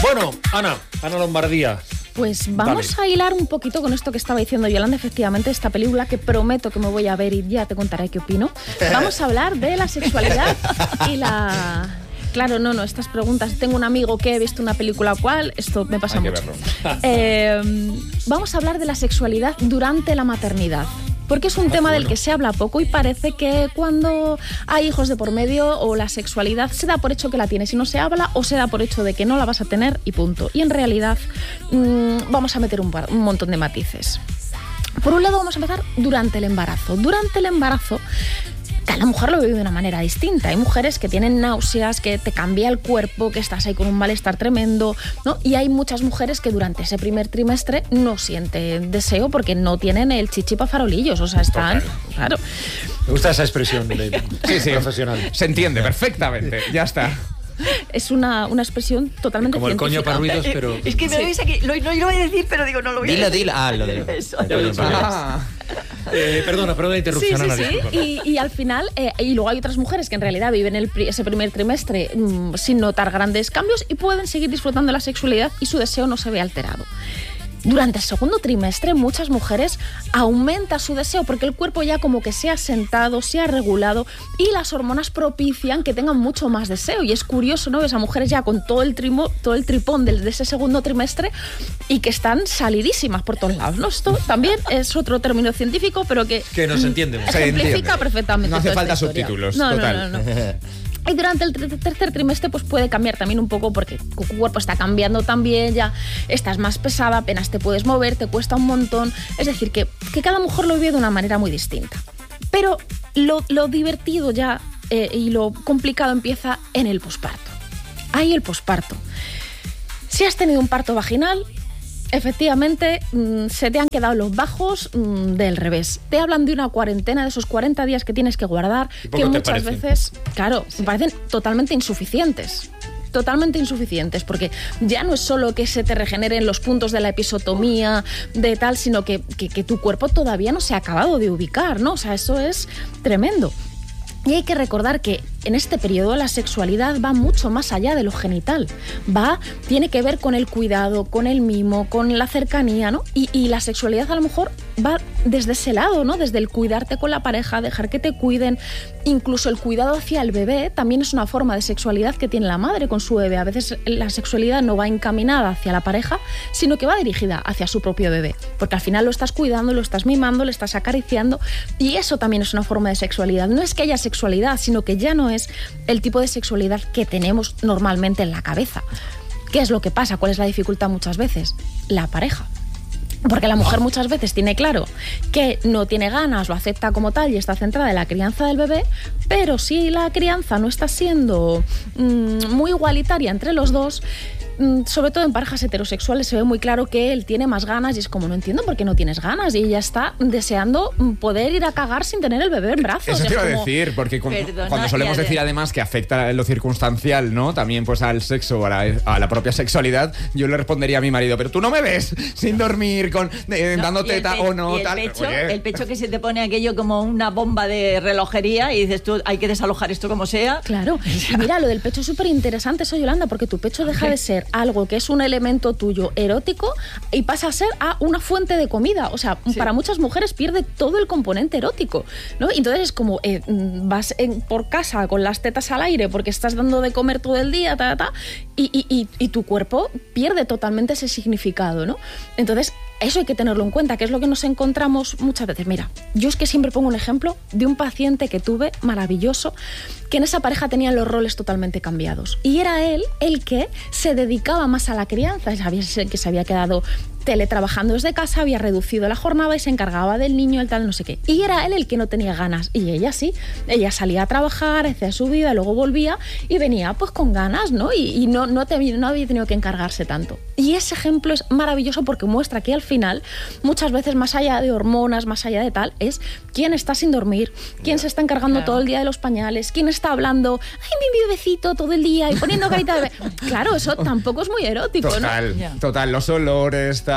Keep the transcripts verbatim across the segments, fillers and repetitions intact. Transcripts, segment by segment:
Bueno, Ana, Ana Lombardía. Pues vamos Dale. a hilar un poquito con esto que estaba diciendo Yolanda, efectivamente, esta película que prometo que me voy a ver y ya te contaré qué opino. Vamos a hablar de la sexualidad y la... Claro, no, no, estas preguntas. Tengo un amigo que he visto una película cual, esto me pasa Hay mucho. Eh, vamos a hablar de la sexualidad durante la maternidad. Porque es un ah, tema bueno. del que se habla poco y parece que cuando hay hijos de por medio o la sexualidad se da por hecho que la tienes y no se habla, o se da por hecho de que no la vas a tener y punto. Y en realidad mmm, vamos a meter un, par, un montón de matices. Por un lado vamos a empezar durante el embarazo. Durante el embarazo cada mujer lo vive de una manera distinta. Hay mujeres que tienen náuseas, que te cambia el cuerpo, que estás ahí con un malestar tremendo, ¿no? Y hay muchas mujeres que durante ese primer trimestre no sienten deseo porque no tienen el chichi pa' farolillos, o sea, están... Total. Claro. Me gusta esa expresión de sí, sí, profesional. Se entiende perfectamente, ya está. Es una, una expresión totalmente como científica. El coño para ruidos, pero... Es que me sí. veis aquí, lo, no, yo lo voy a decir, pero digo, no lo voy dilo, a decir. Dilo, dilo. Ah, lo de... Eso. Ah. Eh, perdona, perdona la interrupción. Sí, sí, Ana, sí. Y, y al final, eh, y luego hay otras mujeres que en realidad viven el, ese primer trimestre mmm, sin notar grandes cambios y pueden seguir disfrutando de la sexualidad y su deseo no se ve alterado. Durante el segundo trimestre muchas mujeres aumenta su deseo porque el cuerpo ya como que se ha sentado, se ha regulado y las hormonas propician que tengan mucho más deseo. Y es curioso, ¿no? Ves a mujeres ya con todo el, trimo, todo el tripón de, de ese segundo trimestre y que están salidísimas por todos lados, ¿no? Esto también es otro término científico, pero que... Que nos entiende. Ejemplifica perfectamente. No hace falta subtítulos, no, total. No, no, no. Y durante el tercer trimestre pues puede cambiar también un poco porque tu cuerpo está cambiando también, ya estás más pesada, apenas te puedes mover, te cuesta un montón. Es decir, que, que cada mujer lo vive de una manera muy distinta. Pero lo, lo divertido ya eh, y lo complicado empieza en el posparto. Ahí el posparto. Si has tenido un parto vaginal, efectivamente, mmm, se te han quedado los bajos mmm, del revés. Te hablan de una cuarentena, de esos cuarenta días que tienes que guardar, que muchas parecen? veces, claro, sí. me parecen totalmente insuficientes. Totalmente insuficientes, porque ya no es solo que se te regeneren los puntos de la episotomía, de tal, sino que, que, que tu cuerpo todavía no se ha acabado de ubicar, ¿no? O sea, eso es tremendo. Y hay que recordar que en este periodo la sexualidad va mucho más allá de lo genital. Va, tiene que ver con el cuidado, con el mimo, con la cercanía, ¿no? Y, y la sexualidad a lo mejor va desde ese lado, ¿no? Desde el cuidarte con la pareja, dejar que te cuiden. Incluso el cuidado hacia el bebé también es una forma de sexualidad que tiene la madre con su bebé. A veces la sexualidad no va encaminada hacia la pareja, sino que va dirigida hacia su propio bebé. Porque al final lo estás cuidando, lo estás mimando, lo estás acariciando. Y eso también es una forma de sexualidad. No es que haya sexualidad, sino que ya no es el tipo de sexualidad que tenemos normalmente en la cabeza. ¿Qué es lo que pasa? ¿Cuál es la dificultad muchas veces? La pareja. Porque la mujer muchas veces tiene claro que no tiene ganas, lo acepta como tal y está centrada en la crianza del bebé, pero si la crianza no está siendo mmm, muy igualitaria entre los dos, mmm, sobre todo en parejas heterosexuales se ve muy claro que él tiene más ganas y es como, no entiendo por qué no tienes ganas, y ella está deseando poder ir a cagar sin tener el bebé en brazos. Eso te iba a como... decir, porque con, Perdona, cuando solemos de... decir además que afecta lo circunstancial, ¿no? También pues al sexo, a la, a la propia sexualidad, yo le respondería a mi marido, pero tú no me ves sin dormir, con eh, no, dando teta pe- o no, el tal. Pecho, Oye. el pecho que se te pone aquello como una bomba de relojería y dices tú, hay que desalojar esto como sea. Claro, y mira, lo del pecho es súper interesante eso, Yolanda, porque tu pecho deja de ser algo que es un elemento tuyo erótico y pasa a ser a una fuente de comida. O sea, sí. para muchas mujeres pierde todo el componente erótico, ¿no? Y entonces es como eh, vas en, por casa con las tetas al aire porque estás dando de comer todo el día, ta, ta, ta, y, y, y, y tu cuerpo pierde totalmente ese significado, ¿no? Entonces, eso hay que tenerlo en cuenta, que es lo que nos encontramos muchas veces. Mira, yo es que siempre pongo un ejemplo de un paciente que tuve maravilloso, que en esa pareja tenían los roles totalmente cambiados. Y era él el que se dedicaba más a la crianza, sabía que se había quedado teletrabajando desde casa, había reducido la jornada y se encargaba del niño, el tal, no sé qué. Y era él el que no tenía ganas. Y ella sí. Ella salía a trabajar, hacía su vida, luego volvía y venía pues con ganas, ¿no? Y, y no, no, te, no había tenido que encargarse tanto. Y ese ejemplo es maravilloso porque muestra que al final, muchas veces más allá de hormonas, más allá de tal, es quién está sin dormir, quién se está encargando claro. todo el día de los pañales, quién está hablando, ay, mi bebecito todo el día y poniendo carita de bebé. Claro, eso tampoco es muy erótico, total, ¿no? Total, total, los olores, tal.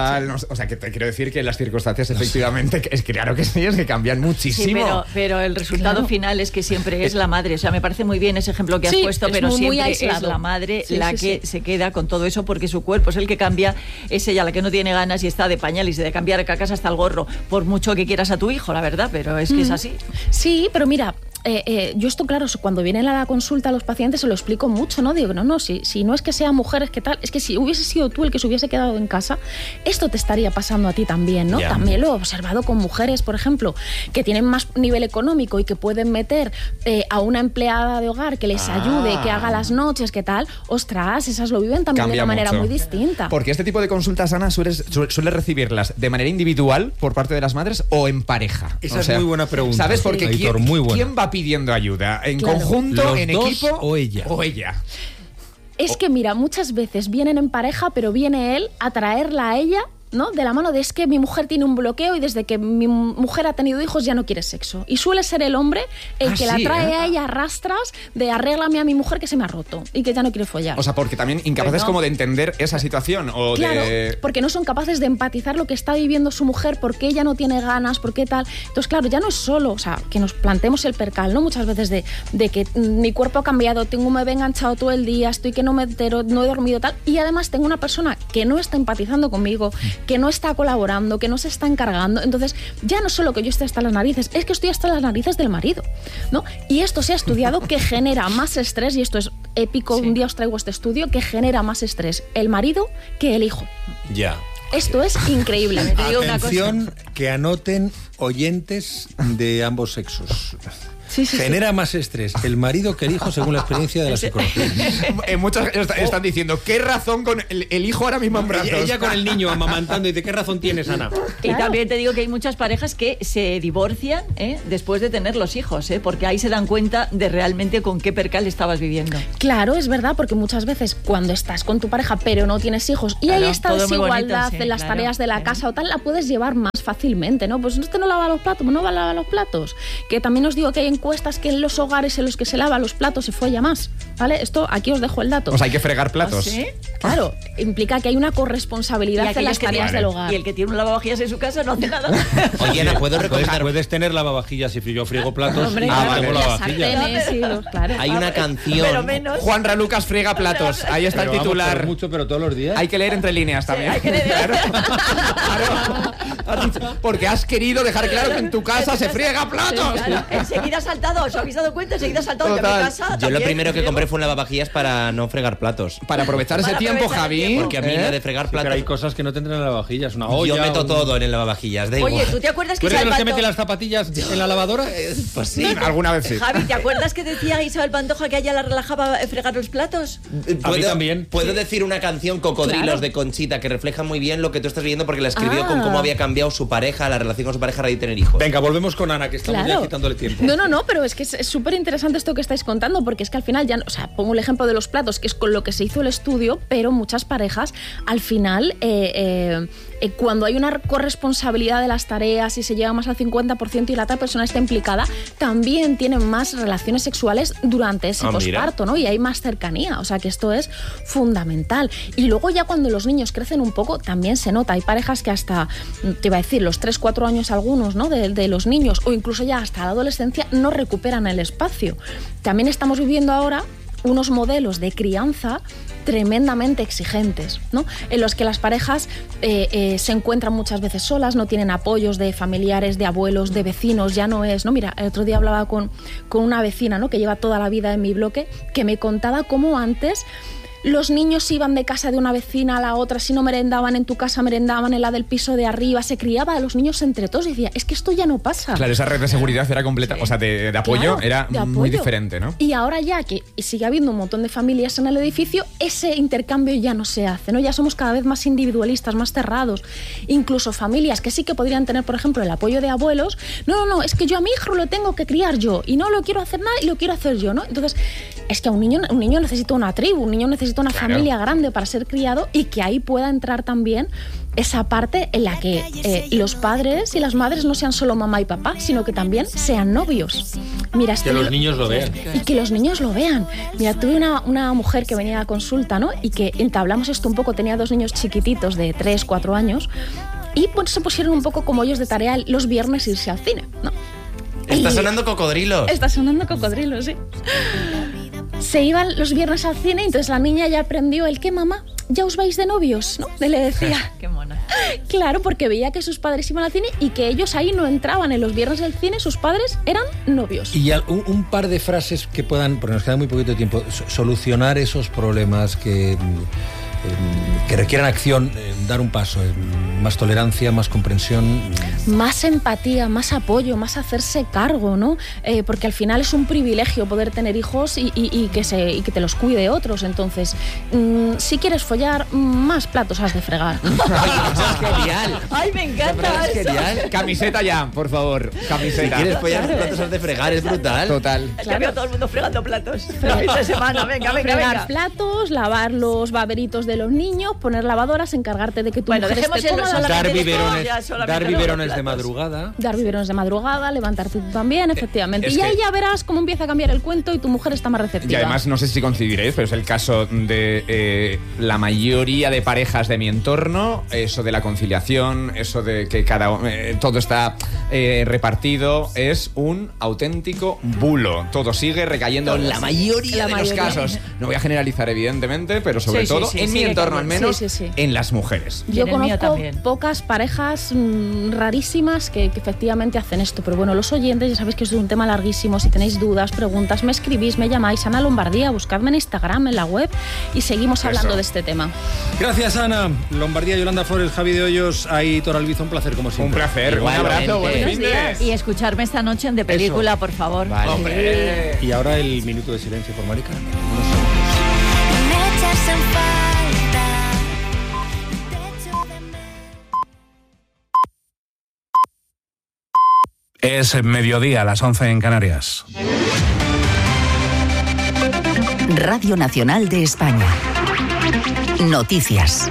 tal. No, o sea, que te quiero decir que las circunstancias efectivamente, es claro que sí, es que cambian muchísimo. Sí, pero, pero el resultado Claro. final es que siempre es la madre. O sea, me parece muy bien ese ejemplo que has Sí, puesto, es pero muy, muy siempre es aislado. la madre Sí, la sí, que sí. se queda con todo eso porque su cuerpo es el que cambia, es ella la que no tiene ganas y está de pañales y de cambiar cacas hasta el gorro, por mucho que quieras a tu hijo, la verdad, pero es que es así. Sí, pero mira, eh, eh, yo esto, claro, cuando vienen a la consulta a los pacientes se lo explico mucho, ¿no? Digo, no, no, si, si no es que sea mujeres, que tal, es que si hubiese sido tú el que se hubiese quedado en casa, esto te estaría pasando a ti también, ¿no? Ya. También lo he observado con mujeres, por ejemplo, que tienen más nivel económico y que pueden meter eh, a una empleada de hogar que les Ah. ayude, que haga las noches, que tal, ostras, esas lo viven también Cambia de una manera mucho. muy distinta. Porque este tipo de consultas, Ana, sueles, su- sueles recibirlas de manera individual por parte de las madres o en pareja. Esa O es muy buena pregunta. ¿Sabes? Porque Aitor, ¿quién, muy buena. ¿quién va pidiendo ayuda? ¿En Claro. conjunto, ¿Los en dos equipo o ella? O ella. Es que mira, muchas veces vienen en pareja, pero viene él a traerla a ella, ¿no? De la mano de es que mi mujer tiene un bloqueo y desde que mi mujer ha tenido hijos ya no quiere sexo. Y suele ser el hombre el Ah, que la sí, trae ¿eh? a ella a rastras de arréglame a mi mujer que se me ha roto y que ya no quiere follar. O sea, porque también incapaces Pues no. como de entender esa situación o Claro, de... porque no son capaces de empatizar lo que está viviendo su mujer, por qué ella no tiene ganas, por qué tal. Entonces, claro, ya no es solo, o sea, que nos planteemos el percal, ¿no? Muchas veces de, de que mm, mi cuerpo ha cambiado, tengo un bebé enganchado todo el día, estoy que no me entero, no he dormido tal, y además tengo una persona que no está empatizando conmigo, que no está colaborando, que no se está encargando. Entonces, ya no solo que yo esté hasta las narices, es que estoy hasta las narices del marido, ¿no? Y esto se ha estudiado que genera más estrés, y esto es épico, Sí. un día os traigo este estudio, que genera más estrés el marido que el hijo. Ya. Esto es increíble. Te digo una cosa. Atención, que anoten oyentes de ambos sexos. Sí, sí, sí. Genera más estrés el marido que el hijo, según la experiencia de la psicología. Eh, muchos est- están diciendo, ¿qué razón con el, el hijo ahora mismo en brazos? Ella, ella con el niño amamantando y dice, ¿qué razón tienes, Ana? Y Claro. también te digo que hay muchas parejas que se divorcian ¿eh? después de tener los hijos, ¿eh? porque ahí se dan cuenta de realmente con qué percal estabas viviendo. Claro, es verdad, porque muchas veces cuando estás con tu pareja pero no tienes hijos y Claro, hay esta todo muy bonito, desigualdad sí, en las claro, tareas de la claro. casa o tal, la puedes llevar más fácilmente, ¿no? Pues usted no lava los platos, pues no va a lavar los platos. Que también os digo que hay encuestas que en los hogares en los que se lava los platos se folla más, ¿vale? Esto, aquí os dejo el dato. O sea, hay que fregar platos. ¿Ah, sí? Claro, implica que hay una Y corresponsabilidad en aquellos las que tareas tienen- del hogar. Y el que tiene un lavavajillas en su casa no hace nada. Oye, Ana, ¿puedo Puedes, recomendar? puedes tener lavavajillas si yo friego platos. Hombre, y Ah, claro, vale. tengo las lavavajillas. sartenes y los- claro. Hay una canción. Pero menos. Juan Ralucas friega platos. Ahí está Pero el vamos, titular. pero mucho, pero todos los días. Hay que leer entre líneas también. hay que leer. Claro. Claro. Has dicho, porque has querido dejar claro que en tu casa se friega platos. Claro, enseguida ha saltado, ¿os habéis dado cuenta? Enseguida ha saltado que a mi Total. casa. Yo lo también primero que friego. compré fue un lavavajillas para no fregar platos. Para aprovechar ese Para tiempo, aprovechar el Javi. tiempo. Porque a mí ¿eh? la de fregar Sí, platos. pero hay cosas que no tendrán en lavavajillas. Una olla. yo meto un- todo en el lavavajillas, da Oye, igual. ¿tú te acuerdas ¿Tú que eres de los que Isabel mete las Pantoja... zapatillas en la lavadora? Pues sí. Alguna vez sí. Javi, ¿te acuerdas que decía Isabel Pantoja que a ella la relajaba eh, fregar los platos? A mí también. Puedo decir una canción Cocodrilos Claro. de Conchita que refleja muy bien lo que tú estás viviendo porque la escribió Ah. con cómo había cambiado su pareja, la relación con su pareja a raíz de tener hijos. Venga, volvemos con Ana, que estamos Claro. ya quitándole tiempo. No, no, no, pero es que es súper interesante esto que estáis contando, porque es que al final ya, o sea, pongo el ejemplo de los platos, que es con lo que se hizo el estudio, pero muchas parejas, al final, eh, eh, eh, cuando hay una corresponsabilidad de las tareas y se llega más al cincuenta por ciento y la otra persona está implicada, también tienen más relaciones sexuales durante ese Ah, mira. posparto, ¿no? Y hay más cercanía, o sea que esto es fundamental. Y luego ya cuando los niños crecen un poco, también se nota. Hay parejas que hasta, te iba a decir, los tres, cuatro años algunos, ¿no? De, de los niños, o incluso ya hasta la adolescencia, no recuperan el espacio. También estamos viviendo ahora unos modelos de crianza tremendamente exigentes, ¿no? En los que las parejas eh, eh, se encuentran muchas veces solas, no tienen apoyos de familiares, de abuelos, de vecinos, ya no es, ¿no? Mira, el otro día hablaba con, con una vecina, ¿no? Que lleva toda la vida en mi bloque, que me contaba cómo antes los niños iban de casa de una vecina a la otra, si no merendaban en tu casa, merendaban en la del piso de arriba, se criaba a los niños entre todos y decía, es que esto ya no pasa. Claro, esa red de seguridad era completa, o sea, de, de apoyo Claro, era de muy apoyo. diferente, ¿no? Y ahora ya que sigue habiendo un montón de familias en el edificio, ese intercambio ya no se hace, ¿no? Ya somos cada vez más individualistas, más cerrados. Incluso familias que sí que podrían tener, por ejemplo, el apoyo de abuelos. No, no, no, es que yo a mi hijo lo tengo que criar yo y no lo quiero hacer nada y lo quiero hacer yo, ¿no? Entonces, es que a un niño, un niño necesita una tribu, un niño necesita necesita una Claro. familia grande para ser criado y que ahí pueda entrar también esa parte en la que eh, los padres y las madres no sean solo mamá y papá, sino que también sean novios. Mira, Que estoy- los niños lo vean. y que los niños lo vean. Mira, tuve una, una mujer que venía a consulta, ¿no? Y que entablamos esto un poco, tenía dos niños chiquititos de tres, cuatro años, y pues se pusieron un poco como ellos de tarea los viernes irse al cine, ¿no? Está Y- sonando cocodrilos. Está sonando cocodrilo, sí. Se iban los viernes al cine y entonces la niña ya aprendió el que, mamá, ya os vais de novios, ¿no? Le decía. Qué mona. Claro, porque veía que sus padres iban al cine y que ellos ahí no entraban en los viernes del cine, sus padres eran novios. Y al- un, un par de frases que puedan, porque nos queda muy poquito tiempo, so- solucionar esos problemas que, mm, que requieran acción, eh, dar un paso, eh, más tolerancia, más comprensión. Más empatía, más apoyo, más hacerse cargo, ¿no? Eh, porque al final es un privilegio poder tener hijos y, y- y que, se, y que te los cuide otros. Entonces, mm, si quieres follar, mm, más platos has de fregar. Eso es genial. Ay, me encanta Es eso. genial. Camiseta ya, por favor. Si Camiseta. quieres follar los platos has de fregar, es brutal. Total. Es que veo a todo el mundo fregando platos. La fin de semana, venga, venga, Fregar venga. platos, lavar los baberitos de los niños, poner lavadoras, encargarte de que tu Bueno, mujer dejemos esté en lo cómoda. solamente Dar esto, biberones, ya solamente dar los biberones de platos. madrugada. Dar biberones de madrugada, levantarte tú también, efectivamente. es y ahí que- ya verás cómo empieza a cambiar el cuento y tu mujer está más Y receptiva. además, no sé si coincidiréis, pero es el caso de eh, la mayoría de parejas de mi entorno, eso de la conciliación, eso de que cada eh, todo está eh, repartido, es un auténtico bulo. Todo sigue recayendo en la mayoría La de mayoría. los casos. No voy a generalizar, evidentemente, pero sobre Sí, sí, todo sí, en mi sigue entorno, al cayendo. menos, Sí, sí, sí. en las mujeres. Y Yo en el mío conozco también. pocas parejas mm, rarísimas que, que efectivamente hacen esto, pero bueno, los oyentes ya sabéis que es un tema larguísimo. Si tenéis dudas, preguntas, me escribís, me llamáis, Ana Lombardía, buscadme en Instagram, en la web y seguimos hablando Eso. de este tema. Gracias, Ana. Lombardía, Yolanda Flores, Javi de Hoyos, Aitor Albizo, un placer como Un siempre. placer. Un Igualmente. abrazo. Buen Buenos fin de- Y escucharme esta noche en De Película, por favor. Vale. Hombre. Y ahora el minuto de silencio por Mari Carmen. Unos segundos. Me echas en falta. Te echo de menos. Es mediodía, a las once en Canarias. Radio Nacional de España. Noticias.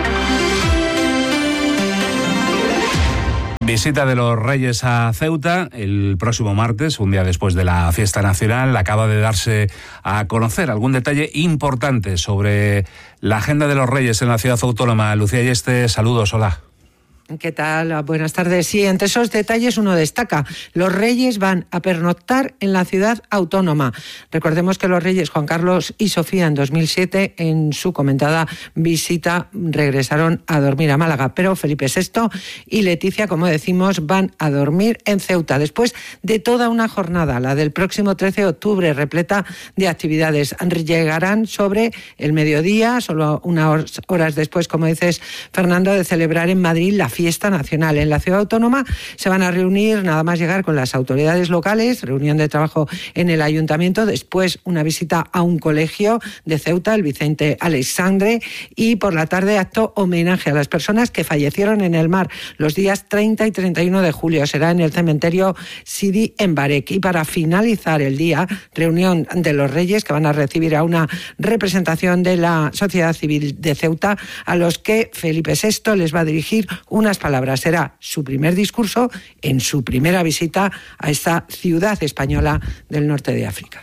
Visita de los Reyes a Ceuta el próximo martes, un día después de la fiesta nacional. Acaba de darse a conocer algún detalle importante sobre la agenda de los Reyes en la ciudad autónoma. Lucía Yeste, saludos, hola. ¿Qué tal? Buenas tardes. Sí, entre esos detalles uno destaca. Los Reyes van a pernoctar en la ciudad autónoma. Recordemos que los Reyes Juan Carlos y Sofía en dos mil siete, en su comentada visita, regresaron a dormir a Málaga. Pero Felipe sexto y Leticia, como decimos, van a dormir en Ceuta. Después de toda una jornada, la del próximo trece de octubre, repleta de actividades. Llegarán sobre el mediodía, solo unas horas después, como dices, Fernando, de celebrar en Madrid la fiesta nacional. En la ciudad autónoma se van a reunir, nada más llegar, con las autoridades locales, reunión de trabajo en el ayuntamiento, después una visita a un colegio de Ceuta, el Vicente Alexandre, y por la tarde acto homenaje a las personas que fallecieron en el mar los días treinta y treinta y uno de julio. Será en el cementerio Sidi en Barek. Y para finalizar el día, reunión de los Reyes, que van a recibir a una representación de la sociedad civil de Ceuta, a los que Felipe sexto les va a dirigir unas palabras. Será su primer discurso en su primera visita a esta ciudad española del norte de África.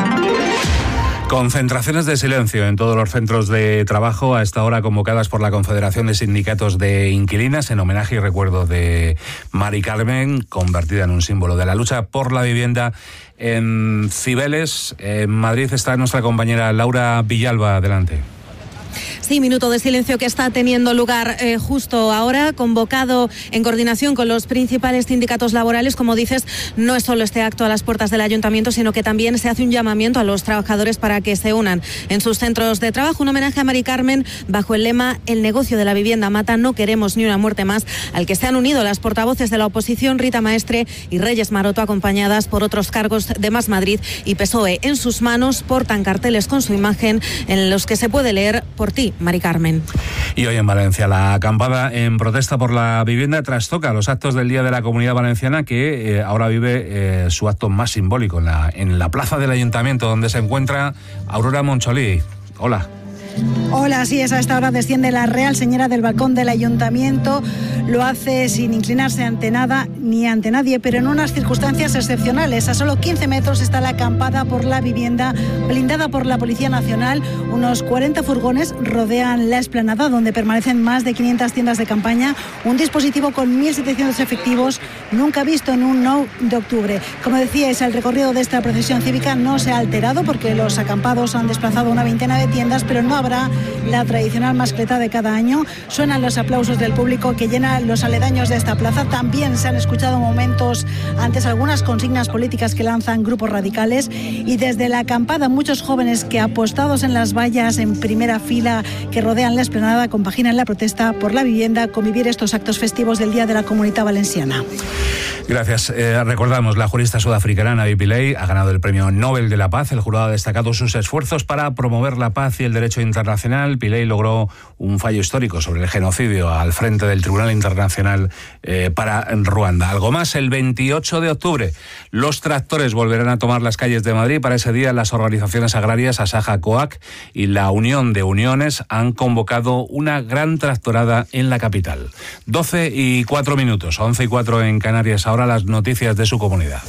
Concentraciones de silencio en todos los centros de trabajo, a esta hora convocadas por la Confederación de Sindicatos de Inquilinas, en homenaje y recuerdo de Mari Carmen, convertida en un símbolo de la lucha por la vivienda en Cibeles. En Madrid está nuestra compañera Laura Villalba. Adelante. Sí, minuto de silencio que está teniendo lugar eh, justo ahora, convocado en coordinación con los principales sindicatos laborales. Como dices, no es solo este acto a las puertas del ayuntamiento, sino que también se hace un llamamiento a los trabajadores para que se unan en sus centros de trabajo. Un homenaje a Mari Carmen bajo el lema "El negocio de la vivienda mata, no queremos ni una muerte más", al que se han unido las portavoces de la oposición, Rita Maestre y Reyes Maroto, acompañadas por otros cargos de Más Madrid y P S O E. En sus manos portan carteles con su imagen en los que se puede leer: "Por ti, Mari Carmen". Y hoy en Valencia, la acampada en protesta por la vivienda trastoca los actos del Día de la Comunidad Valenciana, que eh, ahora vive eh, su acto más simbólico en la, en la plaza del Ayuntamiento, donde se encuentra Aurora Moncholí. Hola. Hola, sí, es a esta hora desciende la Real Señora del balcón del Ayuntamiento. Lo hace sin inclinarse ante nada ni ante nadie, pero en unas circunstancias excepcionales. A solo quince metros está la acampada por la vivienda, blindada por la Policía Nacional. Unos cuarenta furgones rodean la explanada, donde permanecen más de quinientas tiendas de campaña. Un dispositivo con mil setecientos efectivos, nunca visto en un nueve de octubre. Como decíais, el recorrido de esta procesión cívica no se ha alterado porque los acampados han desplazado una veintena de tiendas, pero no habrá la tradicional mascleta de cada año. Suenan los aplausos del público que llena los aledaños de esta plaza. También se han escuchado momentos antes algunas consignas políticas que lanzan grupos radicales, y desde la acampada muchos jóvenes que, apostados en las vallas en primera fila que rodean la explanada, compaginan la protesta por la vivienda con vivir estos actos festivos del Día de la Comunitat Valenciana. Gracias. Eh, recordamos, la jurista sudafricana Navi Pillay ha ganado el Premio Nobel de la Paz. El jurado ha destacado sus esfuerzos para promover la paz y el derecho internacional. Pillay logró un fallo histórico sobre el genocidio al frente del Tribunal Internacional eh, para Ruanda. Algo más, el veintiocho de octubre, los tractores volverán a tomar las calles de Madrid. Para ese día, las organizaciones agrarias Asaja, COAC y la Unión de Uniones han convocado una gran tractorada en la capital. doce y cuatro minutos, once y cuatro en Canarias. Ahora las noticias de su comunidad.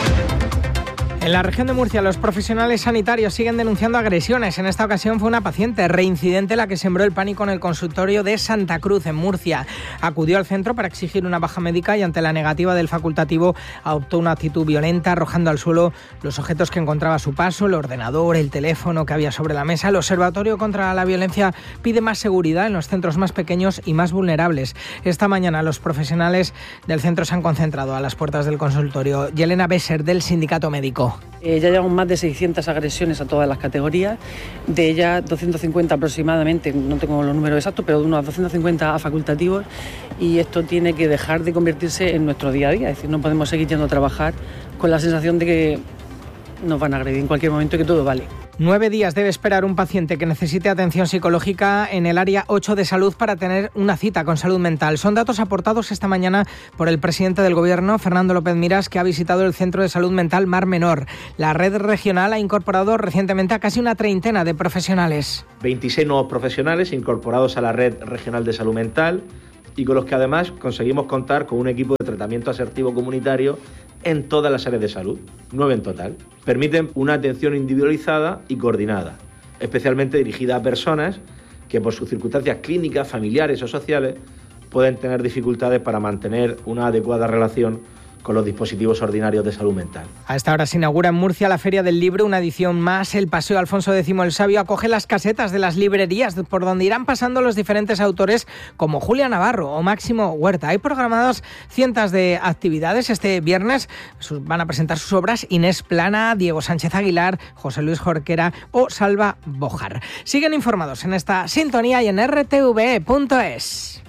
En la región de Murcia, los profesionales sanitarios siguen denunciando agresiones. En esta ocasión fue una paciente reincidente la que sembró el pánico en el consultorio de Santa Cruz, en Murcia. Acudió al centro para exigir una baja médica y, ante la negativa del facultativo, adoptó una actitud violenta, arrojando al suelo los objetos que encontraba a su paso, el ordenador, el teléfono que había sobre la mesa. El Observatorio contra la Violencia pide más seguridad en los centros más pequeños y más vulnerables. Esta mañana los profesionales del centro se han concentrado a las puertas del consultorio. Yelena Besser, del Sindicato Médico. Eh, ya llevamos más de seiscientas agresiones a todas las categorías, de ellas doscientos cincuenta aproximadamente, no tengo los números exactos, pero unos doscientos cincuenta a facultativos, y esto tiene que dejar de convertirse en nuestro día a día. Es decir, no podemos seguir yendo a trabajar con la sensación de que nos van a agredir en cualquier momento y que todo vale. Nueve días debe esperar un paciente que necesite atención psicológica en el área ocho de salud para tener una cita con salud mental. Son datos aportados esta mañana por el presidente del Gobierno, Fernando López Miras, que ha visitado el Centro de Salud Mental Mar Menor. La red regional ha incorporado recientemente a casi una treintena de profesionales. veintiséis nuevos profesionales incorporados a la red regional de salud mental, y con los que además conseguimos contar con un equipo de tratamiento asertivo comunitario en todas las áreas de salud, nueve en total. Permiten una atención individualizada y coordinada, especialmente dirigida a personas que, por sus circunstancias clínicas, familiares o sociales, pueden tener dificultades para mantener una adecuada relación con los dispositivos ordinarios de salud mental. A esta hora se inaugura en Murcia la Feria del Libro, una edición más. El Paseo Alfonso X el Sabio acoge las casetas de las librerías por donde irán pasando los diferentes autores como Julia Navarro o Máximo Huerta. Hay programadas cientos de actividades. Este viernes van a presentar sus obras Inés Plana, Diego Sánchez Aguilar, José Luis Jorquera o Salva Bojar. Siguen informados en esta sintonía y en r t v e punto es.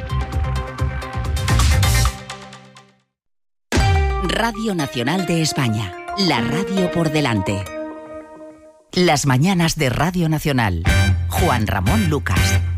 Radio Nacional de España, la radio por delante. Las mañanas de Radio Nacional. Juan Ramón Lucas.